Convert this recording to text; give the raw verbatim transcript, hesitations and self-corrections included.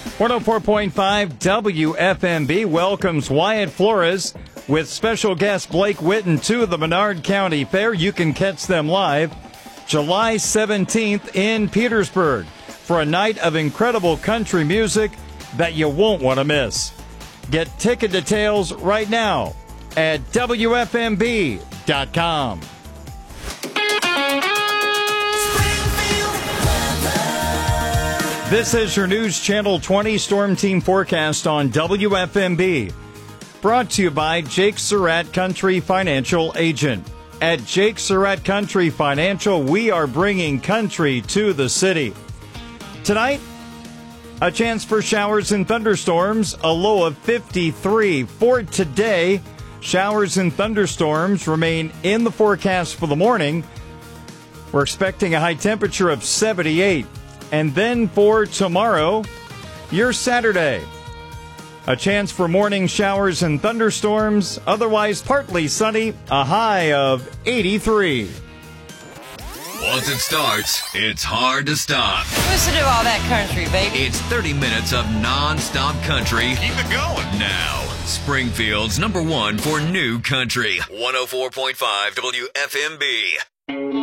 one oh four point five W F M B welcomes Wyatt Flores with special guest Blake Witten to the Menard County Fair. You can catch them live July seventeenth in Petersburg for a night of incredible country music that you won't want to miss. Get ticket details right now at W F M B dot com. This is your News Channel twenty Storm Team forecast on W F M B. Brought to you by Jake Surratt Country Financial Agent. At Jake Surratt Country Financial, we are bringing country to the city. Tonight, a chance for showers and thunderstorms, a low of fifty-three. For today, showers and thunderstorms remain in the forecast for the morning. We're expecting a high temperature of seventy-eight. And then for tomorrow, your Saturday, a chance for morning showers and thunderstorms, otherwise partly sunny, a high of eighty-three. Once it starts, it's hard to stop. Listen to all that country, baby. It's thirty minutes of non-stop country. Keep it going. Now, Springfield's number one for new country. one oh four point five W F M B.